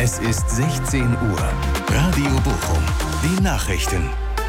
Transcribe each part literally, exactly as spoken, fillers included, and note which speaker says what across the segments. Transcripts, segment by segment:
Speaker 1: Es ist sechzehn Uhr. Radio Bochum. Die Nachrichten.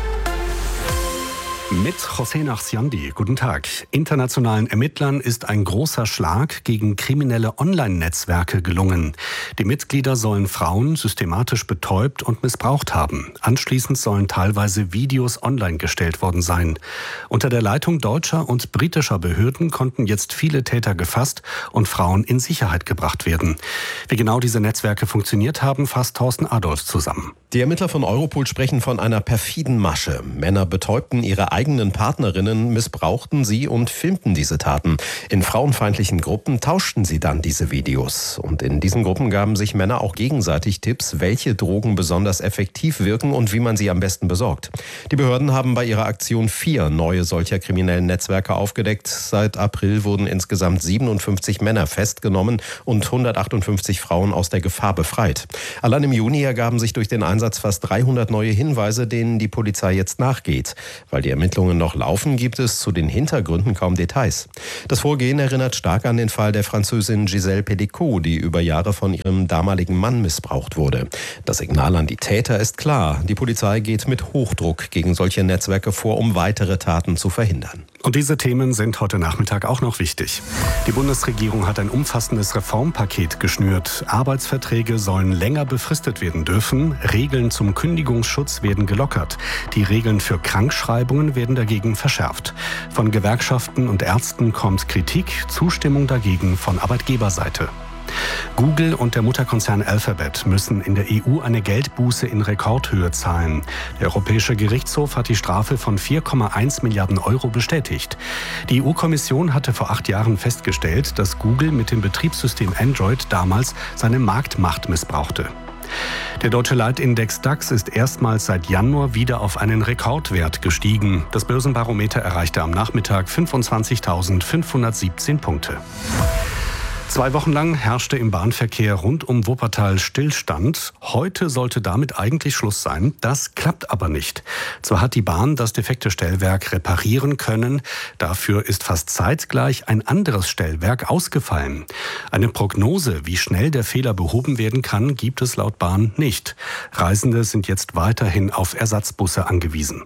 Speaker 2: Mit José Nachsiandi. Guten Tag. Internationalen Ermittlern ist ein großer Schlag gegen kriminelle Online-Netzwerke gelungen. Die Mitglieder sollen Frauen systematisch betäubt und missbraucht haben. Anschließend sollen teilweise Videos online gestellt worden sein. Unter der Leitung deutscher und britischer Behörden konnten jetzt viele Täter gefasst und Frauen in Sicherheit gebracht werden. Wie genau diese Netzwerke funktioniert haben, fasst Thorsten Adolf zusammen.
Speaker 3: Die Ermittler von Europol sprechen von einer perfiden Masche. Männer betäubten ihre eigenen Partnerinnen, missbrauchten sie und filmten diese Taten. In frauenfeindlichen Gruppen tauschten sie dann diese Videos. Und in diesen Gruppen gaben sich Männer auch gegenseitig Tipps, welche Drogen besonders effektiv wirken und wie man sie am besten besorgt. Die Behörden haben bei ihrer Aktion vier neue solcher kriminellen Netzwerke aufgedeckt. Seit April wurden insgesamt siebenundfünfzig Männer festgenommen und hundertachtundfünfzig Frauen aus der Gefahr befreit. Allein im Juni ergaben sich durch den Einsatz fast dreihundert neue Hinweise, denen die Polizei jetzt nachgeht. Weil die Ermittlungen noch laufen, gibt es zu den Hintergründen kaum Details. Das Vorgehen erinnert stark an den Fall der Französin Gisèle Pelicot, die über Jahre von ihrem damaligen Mann missbraucht wurde. Das Signal an die Täter ist klar. Die Polizei geht mit Hochdruck gegen solche Netzwerke vor, um weitere Taten zu verhindern.
Speaker 2: Und diese Themen sind heute Nachmittag auch noch wichtig. Die Bundesregierung hat ein umfassendes Reformpaket geschnürt. Arbeitsverträge sollen länger befristet werden dürfen. Regeln zum Kündigungsschutz werden gelockert. Die Regeln für Krankschreibungen werden dagegen verschärft. Von Gewerkschaften und Ärzten kommt Kritik, Zustimmung dagegen von Arbeitgeberseite. Google und der Mutterkonzern Alphabet müssen in der E U eine Geldbuße in Rekordhöhe zahlen. Der Europäische Gerichtshof hat die Strafe von vier Komma eins Milliarden Euro bestätigt. Die E U-Kommission hatte vor acht Jahren festgestellt, dass Google mit dem Betriebssystem Android damals seine Marktmacht missbrauchte. Der deutsche Leitindex DAX ist erstmals seit Januar wieder auf einen Rekordwert gestiegen. Das Börsenbarometer erreichte am Nachmittag fünfundzwanzigtausendfünfhundertsiebzehn Punkte. Zwei Wochen lang herrschte im Bahnverkehr rund um Wuppertal Stillstand. Heute sollte damit eigentlich Schluss sein. Das klappt aber nicht. Zwar hat die Bahn das defekte Stellwerk reparieren können, dafür ist fast zeitgleich ein anderes Stellwerk ausgefallen. Eine Prognose, wie schnell der Fehler behoben werden kann, gibt es laut Bahn nicht. Reisende sind jetzt weiterhin auf Ersatzbusse angewiesen.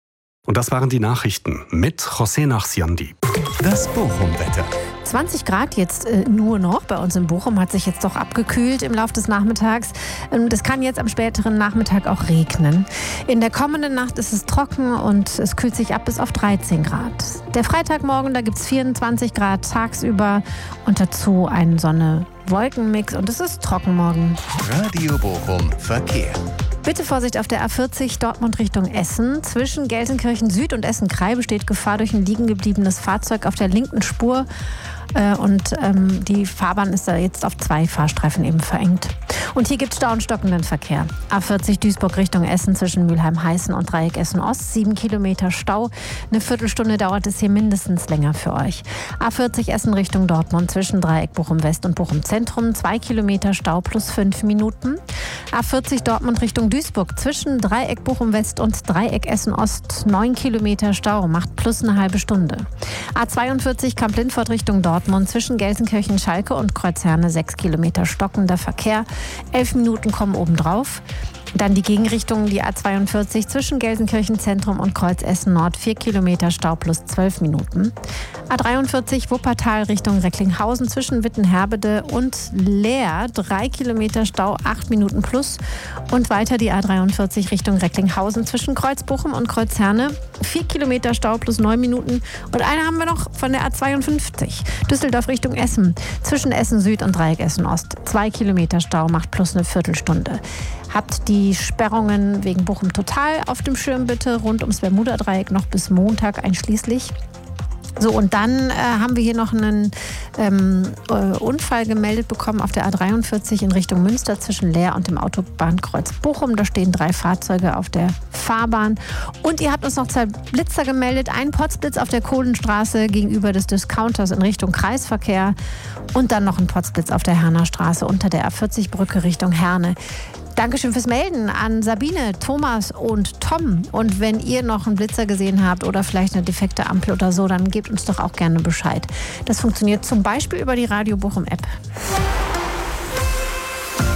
Speaker 2: Und das waren die Nachrichten mit José Nachsiandi.
Speaker 1: Das Bochum-Wetter.
Speaker 4: zwanzig Grad jetzt äh, nur noch bei uns in Bochum, hat sich jetzt doch abgekühlt im Laufe des Nachmittags. Ähm, das kann jetzt am späteren Nachmittag auch regnen. In der kommenden Nacht ist es trocken und es kühlt sich ab bis auf dreizehn Grad. Der Freitagmorgen, da gibt es vierundzwanzig Grad tagsüber und dazu einen Sonne-Wolken-Mix und es ist trocken morgen.
Speaker 1: Radio Bochum Verkehr.
Speaker 4: Bitte Vorsicht auf der A vierzig Dortmund Richtung Essen. Zwischen Gelsenkirchen Süd und Essen-Krei besteht Gefahr durch ein liegen gebliebenes Fahrzeug auf der linken Spur. Äh, und ähm, die Fahrbahn ist da jetzt auf zwei Fahrstreifen eben verengt. Und hier gibt es Stau und stockenden Verkehr. A vierzig Duisburg Richtung Essen zwischen Mülheim-Heißen und Dreieck Essen-Ost. Sieben Kilometer Stau. Eine Viertelstunde dauert es hier mindestens länger für euch. A vierzig Essen Richtung Dortmund zwischen Dreieck Bochum-West und Bochum-Zentrum. Zwei Kilometer Stau plus fünf Minuten. A vierzig Dortmund Richtung Duisburg zwischen Dreieck Bochum-West und Dreieck Essen-Ost. Neun Kilometer Stau macht plus eine halbe Stunde. A zweiundvierzig Kamp-Lindfort Richtung Dortmund zwischen Gelsenkirchen-Schalke und Kreuzherne. Sechs Kilometer stockender Verkehr. Elf Minuten kommen obendrauf. Dann die Gegenrichtung, die A zweiundvierzig zwischen Gelsenkirchen Zentrum und Kreuz Essen Nord. Vier Kilometer Stau plus zwölf Minuten. A dreiundvierzig Wuppertal Richtung Recklinghausen zwischen Wittenherbede und Leer. Drei Kilometer Stau, acht Minuten plus. Und weiter die A dreiundvierzig Richtung Recklinghausen zwischen Kreuz Bochum und Kreuz Herne. Vier Kilometer Stau plus neun Minuten. Und eine haben wir noch von der A zweiundfünfzig. Düsseldorf Richtung Essen. Zwischen Essen Süd und Dreieck Essen Ost. Zwei Kilometer Stau macht plus eine Viertelstunde. Habt die Sperrungen wegen Bochum Total auf dem Schirm bitte, rund ums Bermuda-Dreieck noch bis Montag einschließlich. So, und dann äh, haben wir hier noch einen ähm, äh, Unfall gemeldet bekommen auf der A dreiundvierzig in Richtung Münster zwischen Leer und dem Autobahnkreuz Bochum. Da stehen drei Fahrzeuge auf der Fahrbahn. Und ihr habt uns noch zwei Blitzer gemeldet. Ein Potzblitz auf der Kohlenstraße gegenüber des Discounters in Richtung Kreisverkehr. Und dann noch ein Potzblitz auf der Herner Straße unter der A vierzig Brücke Richtung Herne. Dankeschön fürs Melden an Sabine, Thomas und Tom. Und wenn ihr noch einen Blitzer gesehen habt oder vielleicht eine defekte Ampel oder so, dann gebt uns doch auch gerne Bescheid. Das funktioniert zum Beispiel über die Radio Bochum App.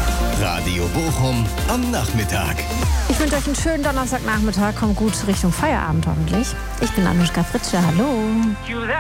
Speaker 1: Radio Bochum am Nachmittag.
Speaker 4: Ich wünsche euch einen schönen Donnerstagnachmittag. Kommt gut Richtung Feierabend hoffentlich. Ich bin Anuschka Fritsche. Hallo.